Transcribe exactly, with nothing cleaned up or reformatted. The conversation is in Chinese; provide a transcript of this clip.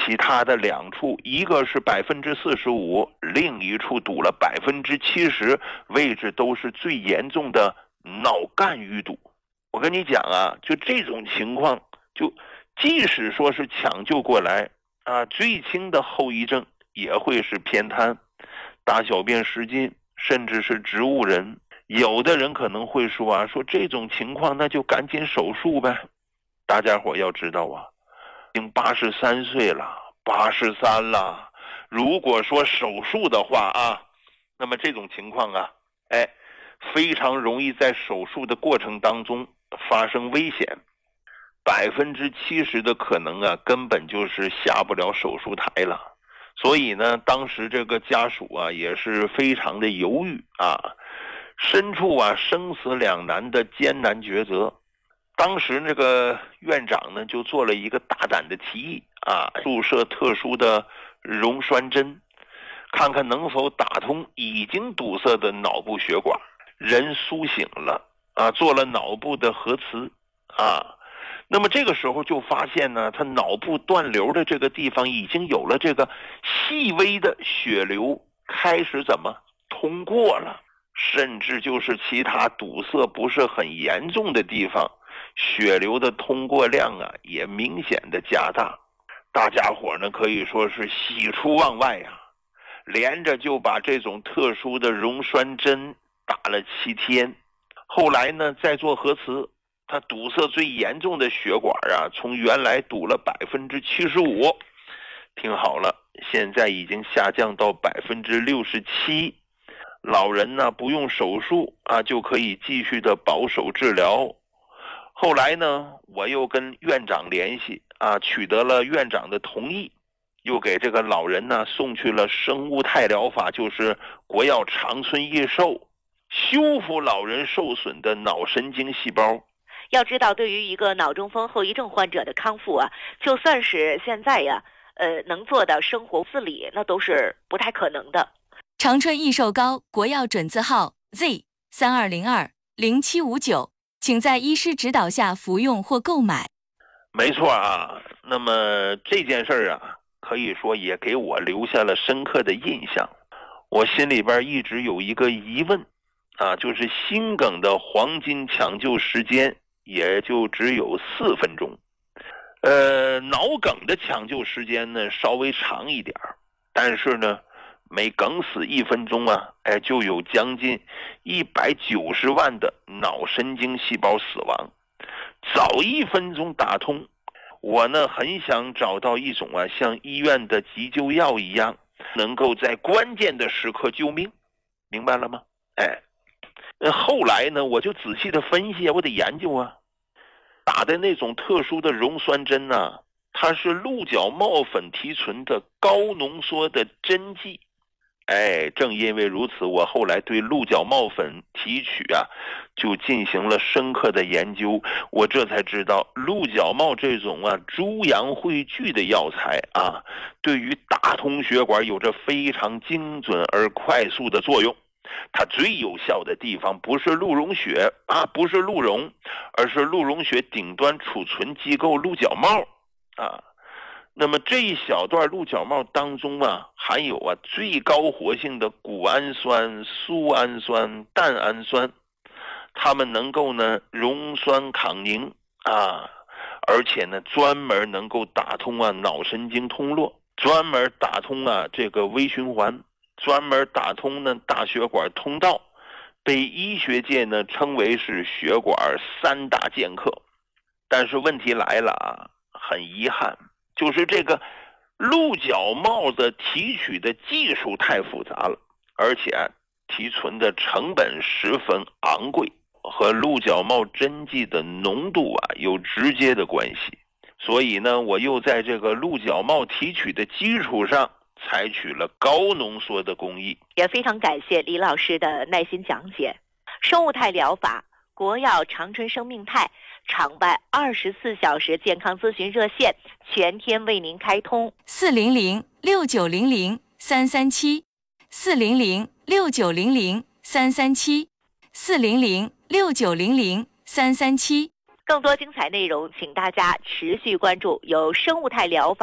其他的两处，一个是百分之四十五，另一处堵了百分之七十，位置都是最严重的脑干淤堵。我跟你讲啊，就这种情况，就即使说是抢救过来啊，最轻的后遗症也会是偏瘫、大小便失禁，甚至是植物人。有的人可能会说啊，说这种情况那就赶紧手术呗。大家伙要知道啊，已经八十三岁了，八十三了。如果说手术的话啊，那么这种情况啊，哎，非常容易在手术的过程当中发生危险，百分之七十的可能啊，根本就是下不了手术台了。所以呢，当时这个家属啊也是非常的犹豫啊，身处啊生死两难的艰难抉择。当时那个院长呢就做了一个大胆的提议啊，注射特殊的溶栓针，看看能否打通已经堵塞的脑部血管。人苏醒了啊，做了脑部的核磁啊，那么这个时候就发现呢，他脑部断流的这个地方已经有了这个细微的血流开始怎么通过了，甚至就是其他堵塞不是很严重的地方，血流的通过量啊也明显的加大。大家伙呢可以说是喜出望外啊，连着就把这种特殊的溶栓针打了七天。后来呢再做核磁，它堵塞最严重的血管啊，从原来堵了百分之七十五，听好了，现在已经下降到百分之六十七。老人呢不用手术啊，就可以继续的保守治疗。后来呢，我又跟院长联系啊，取得了院长的同意，又给这个老人呢送去了生物态疗法，就是国药长春益寿，修复老人受损的脑神经细胞。 要知道，对于一个脑中风后遗症患者的康复啊，就算是现在呀，呃，能做到生活自理，那都是不太可能的。 长春益寿膏国药准字号 Z 三二零二零七五九，请在医师指导下服用或购买。 没错啊，那么这件事儿啊，可以说也给我留下了深刻的印象。我心里边一直有一个疑问啊，就是心梗的黄金抢救时间也就只有四分钟，呃，脑梗的抢救时间呢稍微长一点，但是呢，每梗死一分钟啊，哎，就有将近一百九十万的脑神经细胞死亡。早一分钟打通，我呢很想找到一种啊，像医院的急救药一样，能够在关键的时刻救命，明白了吗？哎。后来呢，我就仔细的分析，我得研究啊，打的那种特殊的溶栓针呢、啊，它是鹿角帽粉提纯的高浓缩的针剂。哎，正因为如此，我后来对鹿角帽粉提取啊，就进行了深刻的研究。我这才知道，鹿角帽这种啊猪羊汇聚的药材啊，对于打通血管有着非常精准而快速的作用。它最有效的地方不是鹿茸血啊，不是鹿茸，而是鹿茸血顶端储存机构鹿角帽啊。那么这一小段鹿角帽当中啊，含有啊最高活性的谷氨酸、苏氨酸、蛋氨酸，它们能够呢溶栓抗凝啊，而且呢专门能够打通啊脑神经通络，专门打通啊这个微循环。专门打通呢大血管通道，被医学界呢称为是血管三大剑客。但是问题来了啊，很遗憾，就是这个鹿角帽的提取的技术太复杂了，而且提纯的成本十分昂贵，和鹿角帽针剂的浓度啊有直接的关系。所以呢，我又在这个鹿角帽提取的基础上采取了高浓缩的工艺。 也非常感谢李老师的耐心讲解。生物态疗法，国药长春生命态场外二十四小时健康咨询热线全天为您开通， 四零零六九零零三三七，四零零六九零零三三七，四零零六九零零三三七。 更多精彩内容，请大家持续关注由生物态疗法